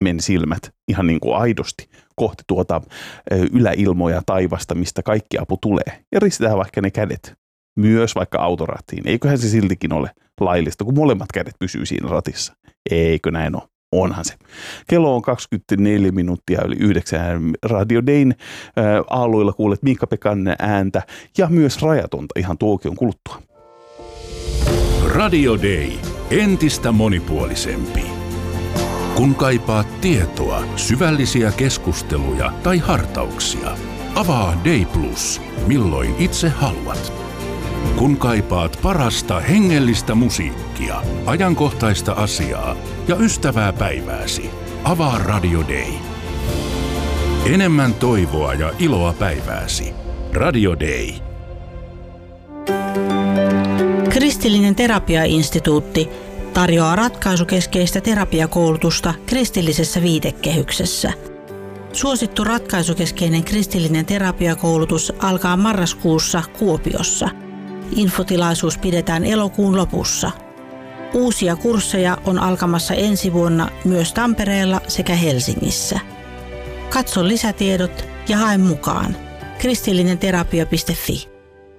meni silmät ihan niin kuin aidosti kohti tuota yläilmoja taivasta, mistä kaikki apu tulee. Ja ristetään vaikka ne kädet myös vaikka autorattiin. Eiköhän se siltikin ole laillista, kun molemmat kädet pysyy siinä ratissa. Eikö näin ole? Onhan se. Kello on 24 minuuttia yli 9. Radio Dayn aalloilla kuulet Miikka-Pekan ääntä ja myös Rajatonta ihan tuokion kuluttua. Radio Day. Entistä monipuolisempi. Kun kaipaat tietoa, syvällisiä keskusteluja tai hartauksia, avaa Day Plus, milloin itse haluat. Kun kaipaat parasta hengellistä musiikkia, ajankohtaista asiaa ja ystävää päivääsi, avaa Radio Day. Enemmän toivoa ja iloa päivääsi. Radio Day. Kristillinen terapiainstituutti tarjoaa ratkaisukeskeistä terapiakoulutusta kristillisessä viitekehyksessä. Suosittu ratkaisukeskeinen kristillinen terapiakoulutus alkaa marraskuussa Kuopiossa. Infotilaisuus pidetään elokuun lopussa. Uusia kursseja on alkamassa ensi vuonna myös Tampereella sekä Helsingissä. Katso lisätiedot ja hae mukaan. kristillinenterapia.fi.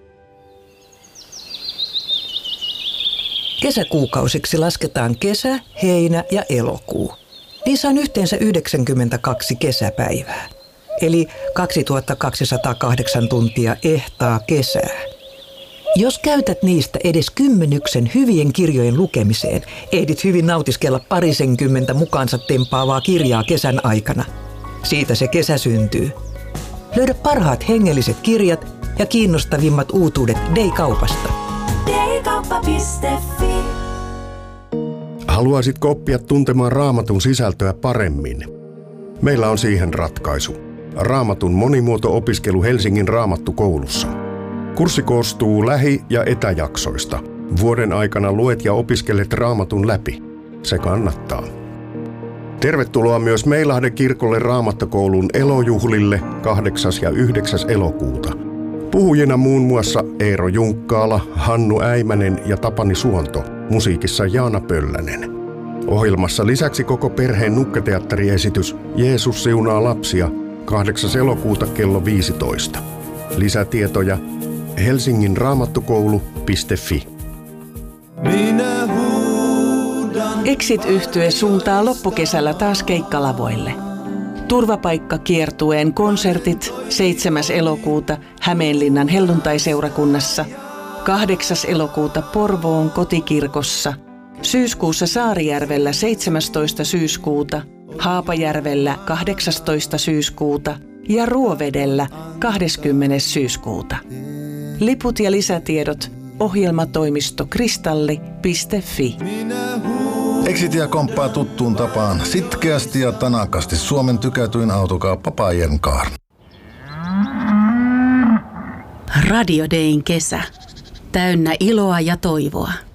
Kesäkuukausiksi lasketaan kesä, heinä ja elokuu. Niissä on yhteensä 92 kesäpäivää, eli 2208 tuntia ehtaa kesää. Jos käytät niistä edes 10 hyvien kirjojen lukemiseen, ehdit hyvin nautiskella parisenkymmentä mukaansa tempaavaa kirjaa kesän aikana. Siitä se kesä syntyy. Löydä parhaat hengelliset kirjat ja kiinnostavimmat uutuudet Day-kaupasta. Daykauppa.fi. Haluaisitko oppia tuntemaan Raamatun sisältöä paremmin? Meillä on siihen ratkaisu. Raamatun monimuoto-opiskelu Helsingin Raamattukoulussa. Kurssi koostuu lähi- ja etäjaksoista. Vuoden aikana luet ja opiskelet Raamatun läpi. Se kannattaa. Tervetuloa myös Meilahden kirkolle Raamattokoulun elojuhlille 8. ja 9. elokuuta. Puhujina muun muassa Eero Junkkaala, Hannu Äimänen ja Tapani Suonto, musiikissa Jaana Pöllänen. Ohjelmassa lisäksi koko perheen nukketeatteriesitys Jeesus siunaa lapsia 8. elokuuta kello 15. Lisätietoja Helsingin Raamattokoulu.fi. Exit-yhtye suuntaa loppukesällä taas keikkalavoille. Turvapaikkakiertueen konsertit 7. elokuuta Hämeenlinnan helluntaiseurakunnassa, 8. elokuuta Porvoon kotikirkossa, syyskuussa Saarijärvellä 17. syyskuuta, Haapajärvellä 18. syyskuuta ja Ruovedellä 20. syyskuuta. Liput ja lisätiedot ohjelmatoimisto kristalli.fi. Exitia komppaa tuttuun tapaan sitkeästi ja tanakasti Suomen tykätyin autokauppa Pajen Car. Radio Dayn kesä. Täynnä iloa ja toivoa.